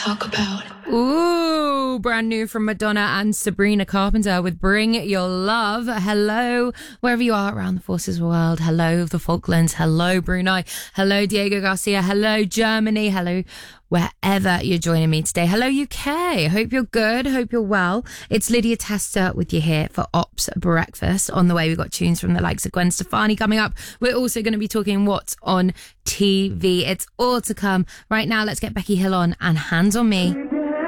talk about. Ooh, brand new from Madonna and Sabrina Carpenter with Bring Your Love. Hello, wherever you are around the forces of the world. Hello, the Falklands. Hello, Brunei. Hello, Diego Garcia. Hello, Germany. Hello, wherever you're joining me today. Hello, UK. Hope you're good. Hope you're well. It's Lydia Tester with you here for Ops Breakfast. On the way, we've got tunes from the likes of Gwen Stefani coming up. We're also going to be talking what's on TV. It's all to come. Right now, let's get Becky Hill on and Hands on Me.